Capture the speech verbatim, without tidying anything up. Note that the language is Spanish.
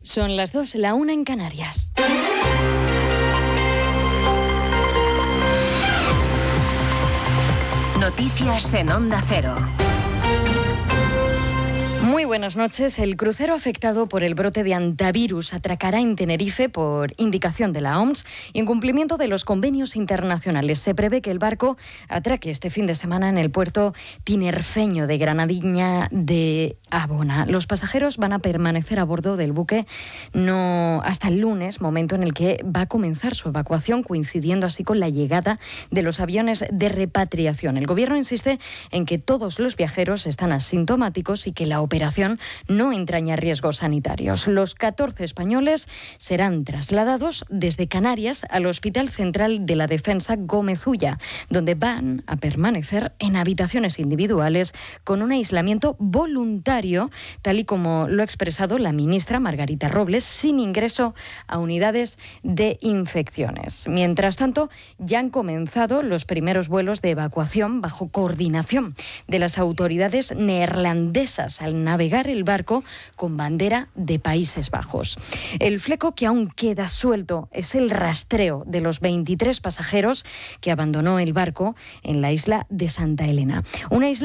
Son las dos, la una en Canarias. Noticias en Onda Cero. Muy buenas noches. El crucero afectado por el brote de hantavirus atracará en Tenerife por indicación de la O M S y en cumplimiento de los convenios internacionales. Se prevé que el barco atraque este fin de semana en el puerto tinerfeño de Granadilla de Abona. Los pasajeros van a permanecer a bordo del buque no hasta el lunes, momento en el que va a comenzar su evacuación, coincidiendo así con la llegada de los aviones de repatriación. El gobierno insiste en que todos los viajeros están asintomáticos y que la operación no entraña riesgos sanitarios. Los catorce españoles serán trasladados desde Canarias al Hospital Central de la Defensa Gómez Ulla, donde van a permanecer en habitaciones individuales con un aislamiento voluntario, tal y como lo ha expresado la ministra Margarita Robles, sin ingreso a unidades de infecciones. Mientras tanto, ya han comenzado los primeros vuelos de evacuación bajo coordinación de las autoridades neerlandesas al navegar el barco con bandera de Países Bajos. El fleco que aún queda suelto es el rastreo de los veintitrés pasajeros que abandonó el barco en la isla de Santa Elena. Una isla